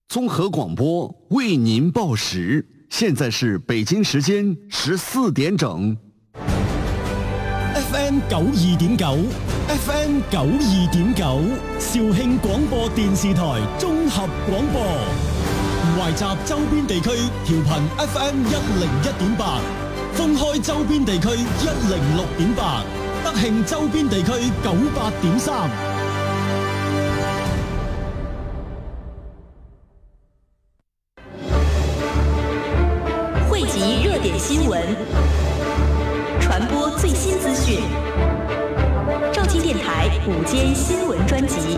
综合广播为您报时，现在是北京時間14點整。 FM 92.9 FM 92.9肇慶廣播電視台綜合廣播，懷集周邊地區調頻 FM 101.8，封開周邊地區106.8，德慶周邊地區98.3。 汇集热点新闻，传播最新资讯。兆庆电台午间新闻专辑。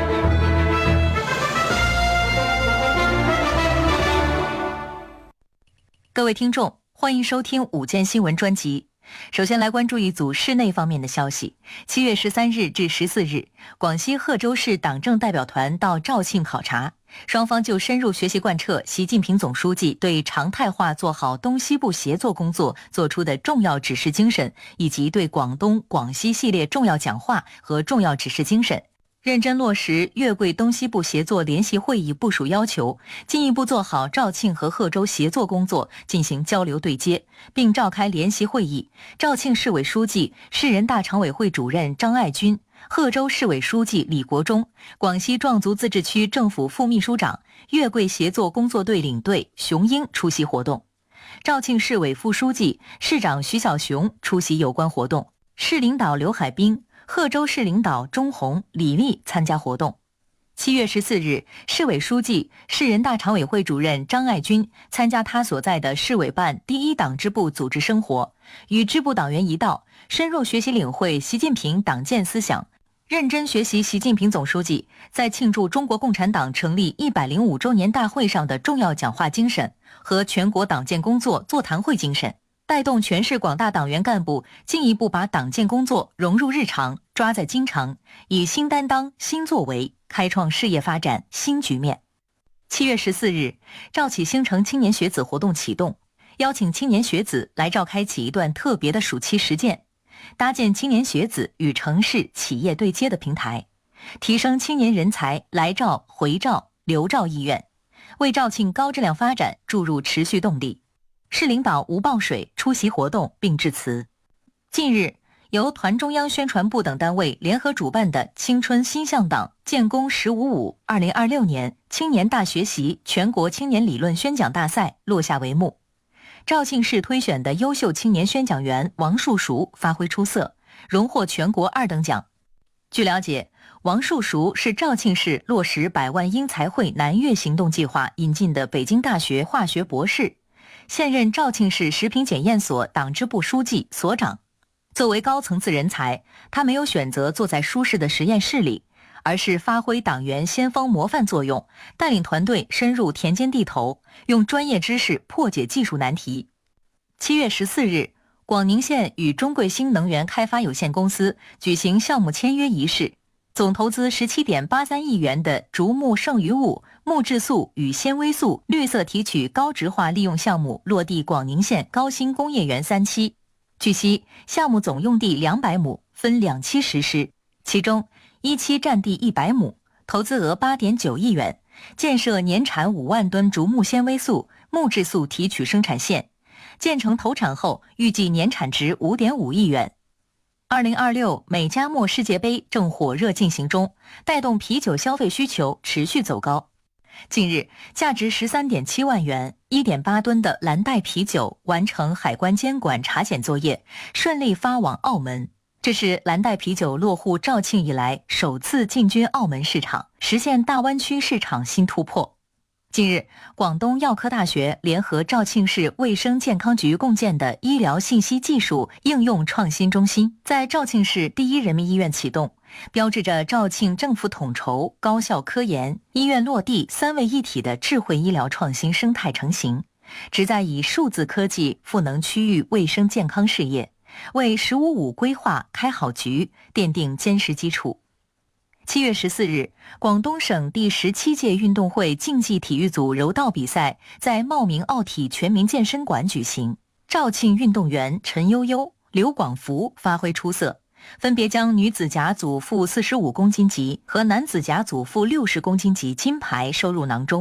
各位听众，欢迎收听午间新闻专辑。首先来关注一组市内方面的消息。7月13日至14日，广西贺州市党政代表团到肇庆考察，双方就深入学习贯彻习近平总书记对常态化做好东西部协作工作作出的重要指示精神，以及对广东、广西系列重要讲话和重要指示精神，认真落实粤桂东西部协作联席会议部署要求，进一步做好肇庆和贺州协作工作进行交流对接，并召开联席会议。肇庆市委书记、市人大常委会主任张爱军，贺州市委书记李国忠，广西壮族自治区政府副秘书长、粤桂协作工作队领队熊英出席活动。肇庆市委副书记、市长徐小雄出席有关活动，市领导刘海滨、贺州市领导钟红、李丽参加活动。7月14日，市委书记、市人大常委会主任张爱军参加他所在的市委办第一党支部组织生活，与支部党员一道，深入学习领会习近平党建思想，认真学习习近平总书记在庆祝中国共产党成立105周年大会上的重要讲话精神和全国党建工作座谈会精神，带动全市广大党员干部进一步把党建工作融入日常，抓在经常，以新担当、新作为开创事业发展新局面。7月14日，肇启星城青年学子活动启动，邀请青年学子来肇开启一段特别的暑期实践，搭建青年学子与城市企业对接的平台，提升青年人才来肇、回肇、留肇意愿，为肇庆高质量发展注入持续动力。市领导吴报水出席活动并致辞。近日，由团中央宣传部等单位联合主办的青春新向党建功15.5 2026年青年大学习全国青年理论宣讲大赛落下帷幕。肇庆市推选的优秀青年宣讲员王树熟发挥出色，荣获全国2等奖。据了解，王树熟是肇庆市落实100万英才会南粤行动计划引进的北京大学化学博士，现任肇庆市食品检验所党支部书记、所长。作为高层次人才，他没有选择坐在舒适的实验室里，而是发挥党员先锋模范作用，带领团队深入田间地头，用专业知识破解技术难题。7月14日，广宁县与中贵新能源开发有限公司举行项目签约仪式，总投资17.83亿元的竹木剩余物木质素与纤维素绿色提取高值化利用项目落地广宁县高新工业园3期。据悉，项目总用地200亩，分2期实施，其中1期占地100亩，投资额8.9亿元，建设年产5万吨竹木纤维素、木质素提取生产线，建成投产后预计年产值5.5亿元。2026美加墨世界杯正火热进行中，带动啤酒消费需求持续走高。近日，价值13.7万元、1.8吨的蓝带啤酒完成海关监管查检作业，顺利发往澳门。这是蓝带啤酒落户肇庆以来首次进军澳门市场，实现大湾区市场新突破。近日，广东药科大学联合肇庆市卫生健康局共建的医疗信息技术应用创新中心在肇庆市第一人民医院启动，标志着肇庆政府统筹、高校科研、医院落地3位一体的智慧医疗创新生态成型，旨在以数字科技赋能区域卫生健康事业，为“15+5”规划开好局奠定坚实基础。7月14日，广东省第17届运动会竞技体育组柔道比赛在茂名奥体全民健身馆举行。肇庆运动员陈悠悠、刘广福发挥出色，分别将女子甲组负45公斤级和男子甲组负60公斤级金牌收入囊中。